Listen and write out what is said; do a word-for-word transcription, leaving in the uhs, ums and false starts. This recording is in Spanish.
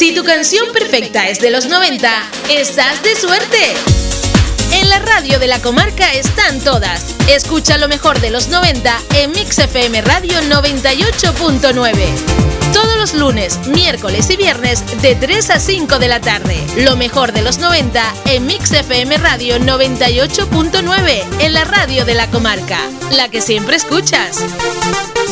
Si tu canción perfecta es de los noventa, estás de suerte. En la radio de la comarca están todas. Escucha lo mejor de los noventa en Mix F M Radio noventa y ocho punto nueve. Todos los lunes, miércoles y viernes de tres a cinco de la tarde. Lo mejor de los noventa en Mix F M Radio noventa y ocho punto nueve, en la radio de la comarca. La que siempre escuchas.